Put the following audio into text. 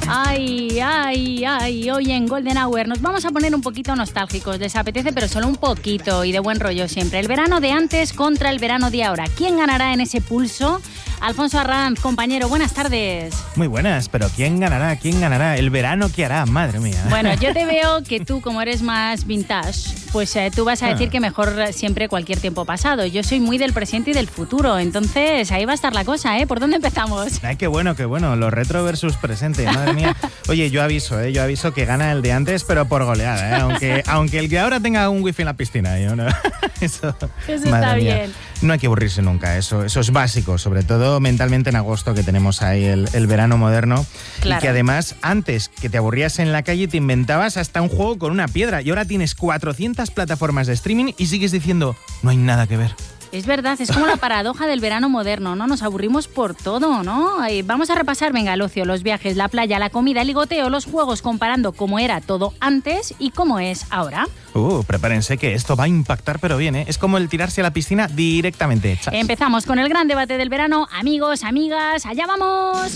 Ay, ay, ay, hoy en Golden Hour nos vamos a poner un poquito nostálgicos, les apetece, pero solo un poquito y de buen rollo siempre. El verano de antes contra el verano de ahora. ¿Quién ganará en ese pulso? Alfonso Arranz, compañero, buenas tardes. Muy buenas, pero ¿quién ganará? ¿Quién ganará? ¿El verano qué hará? Madre mía. Bueno, yo te veo que tú, como eres más vintage, pues tú vas a decir que mejor siempre cualquier tiempo pasado. Yo soy muy del presente y del futuro, entonces ahí va a estar la cosa, ¿eh? ¿Por dónde empezamos? Ay, qué bueno, lo retro versus presente, madre mía. Oye, yo aviso que gana el de antes, pero por goleada, ¿eh? Aunque el que ahora tenga un wifi en la piscina, ¿no? Eso está bien. No hay que aburrirse nunca, eso es básico, sobre todo mentalmente en agosto, que tenemos ahí el verano moderno. Claro. Y que además, antes que te aburrías en la calle, te inventabas hasta un juego con una piedra y ahora tienes 400 plataformas de streaming y sigues diciendo, no hay nada que ver. Es verdad, es como la paradoja del verano moderno, ¿no? Nos aburrimos por todo, ¿no? Vamos a repasar, venga, el ocio, los viajes, la playa, la comida, el ligoteo, los juegos, comparando cómo era todo antes y cómo es ahora. Prepárense que esto va a impactar, pero bien, ¿eh? Es como el tirarse a la piscina directamente. ¡Chas! Empezamos con el gran debate del verano. Amigos, amigas, ¡allá vamos!